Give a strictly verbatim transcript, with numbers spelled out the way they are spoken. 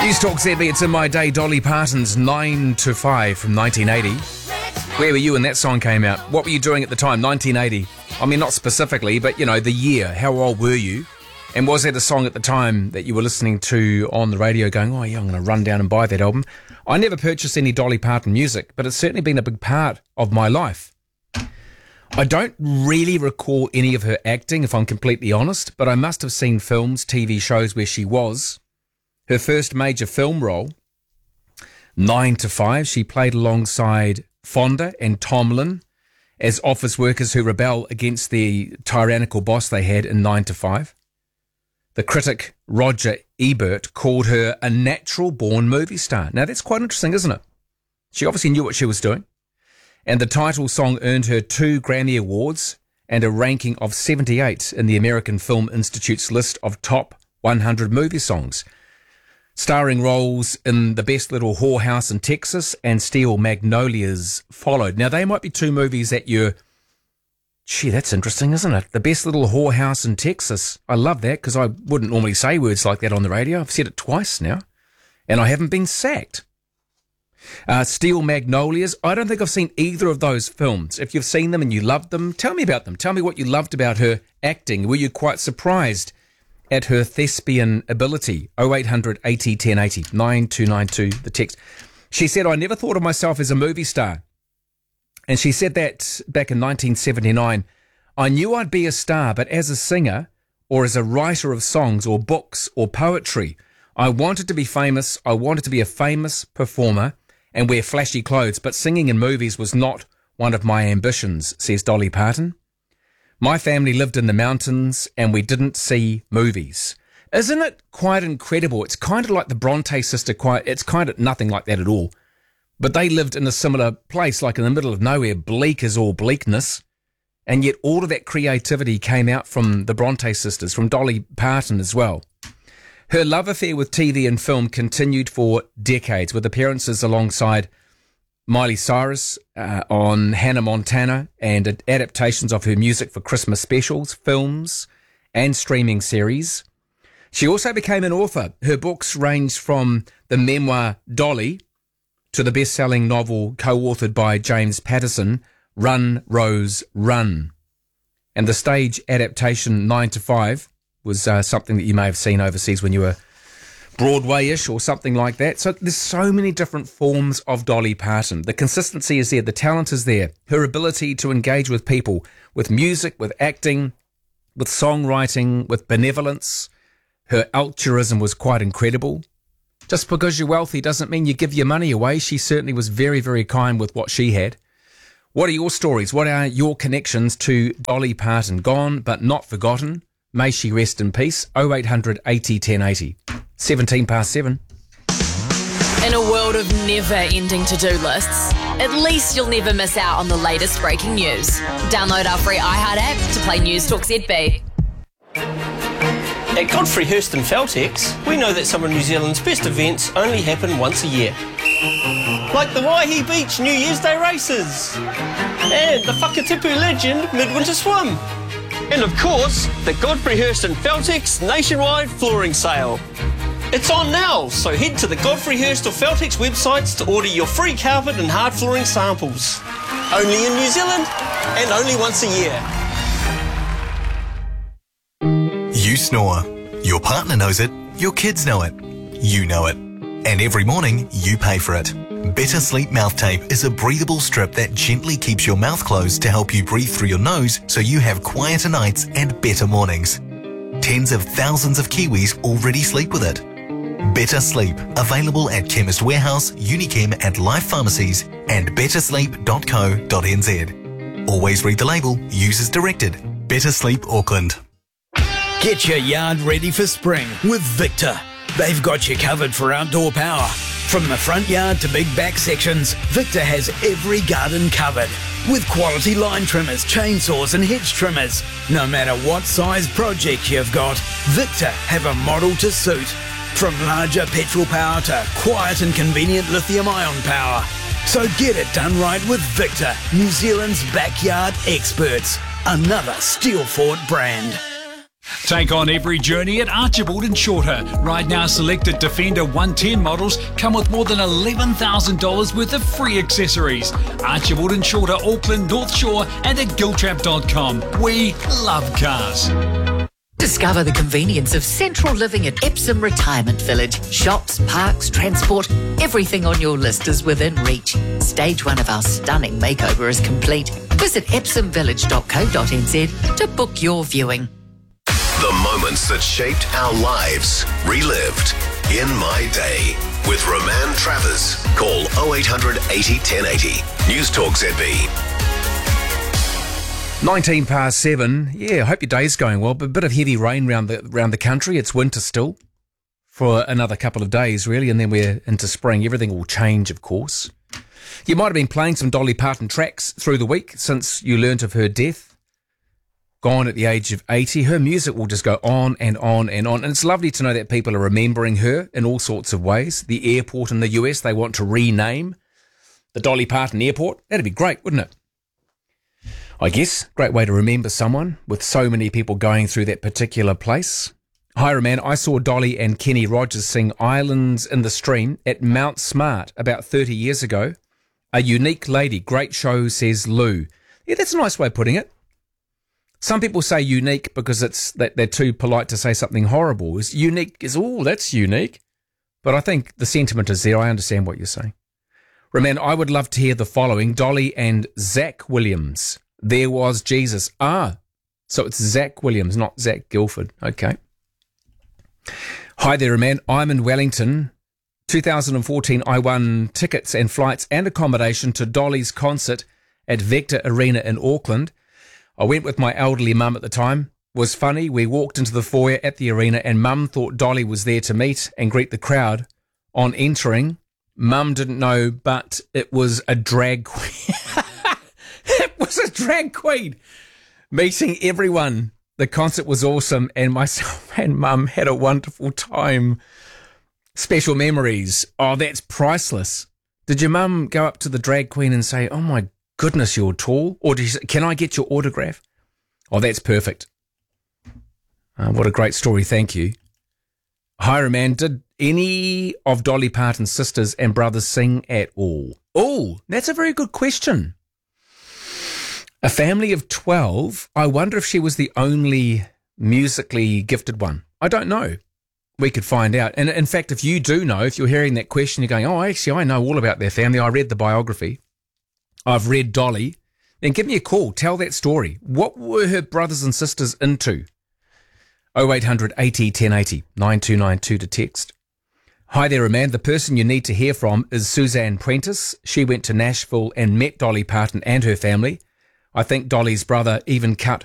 News Talk Z B, it's in my day. Dolly Parton's nine to five from nineteen eighty. Where were you when that song came out? What were you doing at the time, nineteen eighty? I mean, not specifically, but, you know, the year. How old were you? And was that a song at the time that you were listening to on the radio going, oh, yeah, I'm going to run down and buy that album? I never purchased any Dolly Parton music, but it's certainly been a big part of my life. I don't really recall any of her acting, if I'm completely honest, but I must have seen films, T V shows where she was. Her first major film role, nine to five, she played alongside Fonda and Tomlin as office workers who rebel against the tyrannical boss they had in nine to five. The critic Roger Ebert called her a natural-born movie star. Now, that's quite interesting, isn't it? She obviously knew what she was doing. And the title song earned her two Grammy Awards and a ranking of seventy-eight in the American Film Institute's list of top one hundred movie songs, starring roles in The Best Little Whorehouse in Texas and Steel Magnolias followed. Now, they might be two movies that you're, gee, that's interesting, isn't it? The Best Little Whorehouse in Texas. I love that because I wouldn't normally say words like that on the radio. I've said it twice now, and I haven't been sacked. Uh, Steel Magnolias, I don't think I've seen either of those films. If you've seen them and you loved them, tell me about them. Tell me what you loved about her acting. Were you quite surprised at her thespian ability? oh eight hundred eighty ten eighty, nine two nine two, the text. She said, I never thought of myself as a movie star. And she said that back in nineteen seventy-nine. I knew I'd be a star, but as a singer or as a writer of songs or books or poetry, I wanted to be famous. I wanted to be a famous performer and wear flashy clothes, but singing in movies was not one of my ambitions, says Dolly Parton. My family lived in the mountains and we didn't see movies. Isn't it quite incredible? It's kind of like the Bronte sister, quite, it's kind of nothing like that at all. But they lived in a similar place, like in the middle of nowhere, bleak as all bleakness. And yet all of that creativity came out from the Bronte sisters, from Dolly Parton as well. Her love affair with T V and film continued for decades, with appearances alongside Miley Cyrus uh, on Hannah Montana and adaptations of her music for Christmas specials, films, and streaming series. She also became an author. Her books ranged from the memoir Dolly to the best-selling novel co-authored by James Patterson, Run, Rose, Run. And the stage adaptation nine to five was uh, something that you may have seen overseas when you were Broadway-ish or something like that. So there's so many different forms of Dolly Parton. The consistency is there. The talent is there. Her ability to engage with people, with music, with acting, with songwriting, with benevolence. Her altruism was quite incredible. Just because you're wealthy doesn't mean you give your money away. She certainly was very, very kind with what she had. What are your stories? What are your connections to Dolly Parton? Gone but not forgotten. May she rest in peace. oh eight hundred eighty ten eighty. seventeen past seven. In a world of never-ending to-do lists, at least you'll never miss out on the latest breaking news. Download our free iHeart app to play News Talk Z B. At Godfrey Hirst and Feltex, we know that some of New Zealand's best events only happen once a year. Like the Waihi Beach New Year's Day races and the Whakatipu Legend Midwinter Swim. And of course, the Godfrey Hirst and Feltex nationwide flooring sale. It's on now, so head to the Godfrey Hirst or Feltex websites to order your free carpet and hard flooring samples. Only in New Zealand and only once a year. You snore. Your partner knows it. Your kids know it. You know it. And every morning, you pay for it. Better Sleep Mouth Tape is a breathable strip that gently keeps your mouth closed to help you breathe through your nose so you have quieter nights and better mornings. Tens of thousands of Kiwis already sleep with it. Better Sleep, available at Chemist Warehouse, Unichem and Life Pharmacies and better sleep dot co dot n z. Always read the label, use as directed. Better Sleep Auckland. Get your yard ready for spring with Victor. They've got you covered for outdoor power. From the front yard to big back sections, Victor has every garden covered. With quality line trimmers, chainsaws and hedge trimmers. No matter what size project you've got, Victor have a model to suit. From larger petrol power to quiet and convenient lithium-ion power. So get it done right with Victor, New Zealand's backyard experts. Another Steelfort brand. Take on every journey at Archibald and Shorter. Right now, selected Defender one ten models come with more than eleven thousand dollars worth of free accessories. Archibald and Shorter, Auckland, North Shore and at giltrap dot com. We love cars. Discover the convenience of central living at Epsom Retirement Village. Shops, parks, transport, everything on your list is within reach. Stage one of our stunning makeover is complete. Visit epsom village dot co dot n z to book your viewing. The moments that shaped our lives, relived in My Day. With Roman Travers. Call oh eight hundred eighty ten eighty. News Talk Z B. nineteen past seven. Yeah, I hope your day's going well. But a bit of heavy rain around the around the country. It's winter still for another couple of days, really, and then we're into spring. Everything will change, of course. You might have been playing some Dolly Parton tracks through the week since you learnt of her death. Gone at the age of eighty. Her music will just go on and on and on. And it's lovely to know that people are remembering her in all sorts of ways. The airport in the U S, they want to rename the Dolly Parton Airport. That'd be great, wouldn't it? I guess. Great way to remember someone with so many people going through that particular place. Hi, Roman. I saw Dolly and Kenny Rogers sing Islands in the Stream at Mount Smart about thirty years ago. A unique lady. Great show, says Lou. Yeah, that's a nice way of putting it. Some people say unique because it's that they're too polite to say something horrible. Is unique is, oh, that's unique. But I think the sentiment is there. I understand what you're saying. Roman, I would love to hear the following. Dolly and Zach Williams. There Was Jesus. Ah, so it's Zach Williams, not Zach Guilford. Okay. Hi there, man. I'm in Wellington. two thousand fourteen, I won tickets and flights and accommodation to Dolly's concert at Vector Arena in Auckland. I went with my elderly mum at the time. It was funny. We walked into the foyer at the arena and Mum thought Dolly was there to meet and greet the crowd. On entering, Mum didn't know, but it was a drag queen. It was a drag queen meeting everyone. The concert was awesome and myself and Mum had a wonderful time. Special memories. Oh, that's priceless. Did your mum go up to the drag queen and say, oh my goodness, you're tall? Or did you say, can I get your autograph? Oh, that's perfect. Uh, what a great story. Thank you. Hi, Roman. Did any of Dolly Parton's sisters and brothers sing at all? Oh, that's a very good question. A family of twelve. I wonder if she was the only musically gifted one. I don't know. We could find out. And in fact, if you do know, if you're hearing that question, you're going, oh, actually, I know all about their family. I read the biography. I've read Dolly. Then give me a call. Tell that story. What were her brothers and sisters into? oh eight hundred eighty ten eighty, nine two nine two to text. Hi there, Roman. The person you need to hear from is Suzanne Prentice. She went to Nashville and met Dolly Parton and her family. I think Dolly's brother even cut